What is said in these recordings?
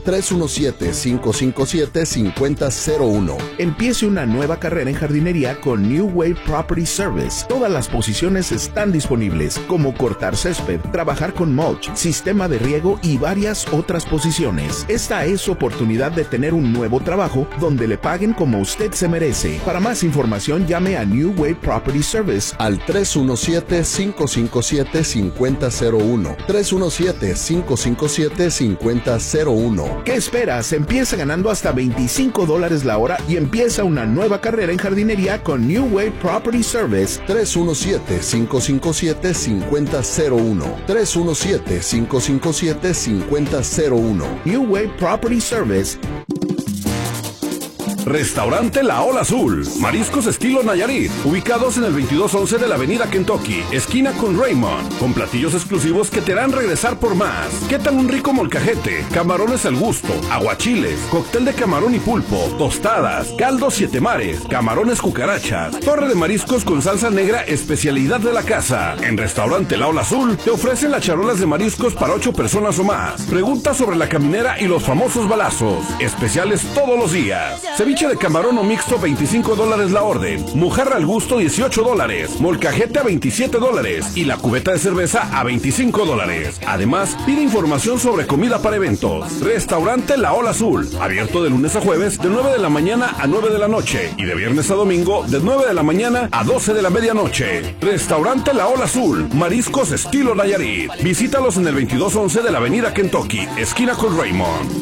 317-557-5001. Empiece una nueva carrera en jardinería con New Wave Property Service. Todas las posiciones están disponibles, como cortar césped, trabajar con mulch, sistema de riego y varias otras posiciones. Esta es su oportunidad de tener un nuevo trabajo donde le paguen como usted se merece. Para más información, llame a New Wave Property Service al 317-557-5001. 317-557-5001. ¿Qué esperas? Empieza ganando hasta $25 la hora y empieza una nueva carrera en jardinería con New Wave Property Service. 317-557-5001. 317-557-5001. New Wave Property Service. Restaurante La Ola Azul, mariscos estilo Nayarit, ubicados en el 2211 de la avenida Kentucky, esquina con Raymond, con platillos exclusivos que te harán regresar por más. ¿Qué tal un rico molcajete, camarones al gusto, aguachiles, cóctel de camarón y pulpo, tostadas, caldo siete mares, camarones cucarachas, torre de mariscos con salsa negra, especialidad de la casa? En Restaurante La Ola Azul te ofrecen las charolas de mariscos para 8 personas o más. Pregunta sobre la caminera y los famosos balazos, especiales todos los días. Ceviche de camarón o mixto, $25 la orden. Mojarra al gusto, $18. Molcajete a $27. Y la cubeta de cerveza a $25. Además, pide información sobre comida para eventos. Restaurante La Ola Azul. Abierto de lunes a jueves, de 9 de la mañana a 9 de la noche. Y de viernes a domingo, de 9 de la mañana a 12 de la medianoche. Restaurante La Ola Azul. Mariscos estilo Nayarit. Visítalos en el 2211 de la avenida Kentucky, esquina con Raymond.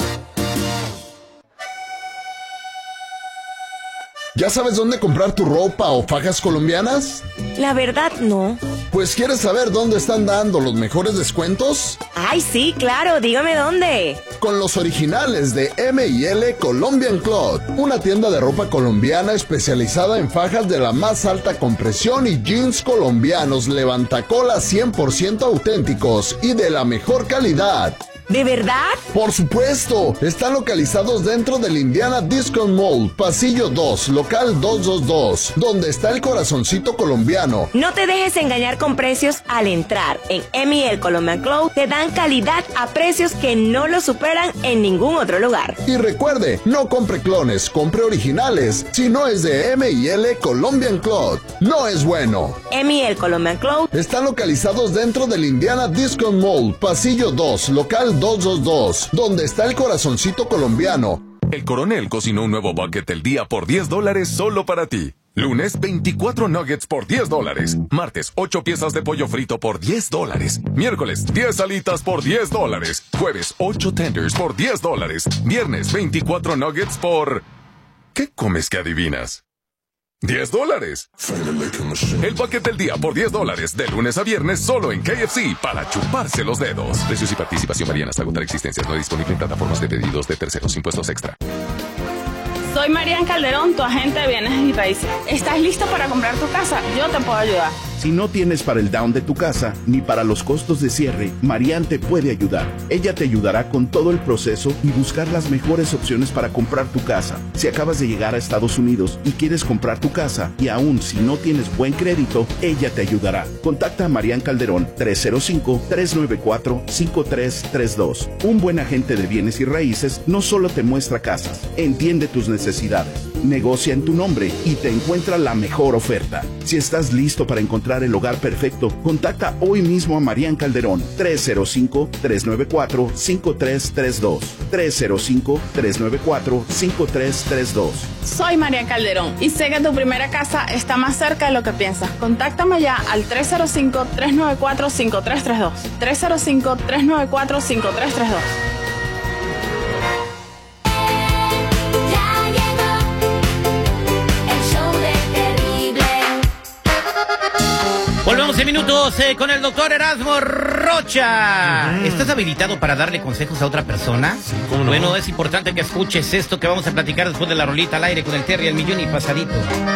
¿Ya sabes dónde comprar tu ropa o fajas colombianas? La verdad, no. Pues, ¿quieres saber dónde están dando los mejores descuentos? Ay, sí, claro, dígame dónde. Con los originales de M&L Colombian Cloth, una tienda de ropa colombiana especializada en fajas de la más alta compresión y jeans colombianos levantacolas 100% auténticos y de la mejor calidad. ¿De verdad? Por supuesto, están localizados dentro del Indiana Discount Mall, pasillo 2, local 222, donde está el corazoncito colombiano. No te dejes engañar con precios al entrar. En M&L Colombian Cloth te dan calidad a precios que no lo superan en ningún otro lugar. Y recuerde, no compre clones, compre originales. Si no es de M&L Colombian Cloth, no es bueno. M&L Colombian Cloth están localizados dentro del Indiana Discount Mall, pasillo 2, local 222, donde está el corazoncito colombiano. El Coronel cocinó un nuevo bucket del día por $10 solo para ti. Lunes, 24 nuggets por $10. Martes, 8 piezas de pollo frito por $10. Miércoles, 10 alitas por $10. Jueves, 8 tenders por $10. Viernes, 24 nuggets por... ¿Qué comes que adivinas? $10. El bucket del día por $10, de lunes a viernes solo en KFC, para chuparse los dedos. Precios y participación varían hasta agotar existencias. No disponible en plataformas de pedidos de terceros, impuestos extra. Soy Marian Calderón, tu agente de bienes y raíces. ¿Estás listo para comprar tu casa? Yo te puedo ayudar. Si no tienes para el down de tu casa, ni para los costos de cierre, Marian te puede ayudar. Ella te ayudará con todo el proceso y buscar las mejores opciones para comprar tu casa. Si acabas de llegar a Estados Unidos y quieres comprar tu casa, y aún si no tienes buen crédito, ella te ayudará. Contacta a Marian Calderón, 305-394-5332. Un buen agente de bienes y raíces no solo te muestra casas, entiende tus necesidades, negocia en tu nombre y te encuentra la mejor oferta. Si estás listo para encontrar el hogar perfecto, contacta hoy mismo a Marian Calderón, 305-394-5332. 305-394-5332. Soy Marian Calderón y sé que tu primera casa está más cerca de lo que piensas. Contáctame ya al 305-394-5332. 305-394-5332. Volvemos en minutos con el doctor Erasmo Rocha. ¿Estás habilitado para darle consejos a otra persona? Sí, ¿cómo no? Bueno, es importante que escuches esto que vamos a platicar después de la rolita al aire con el Terry, el millón y pasadito.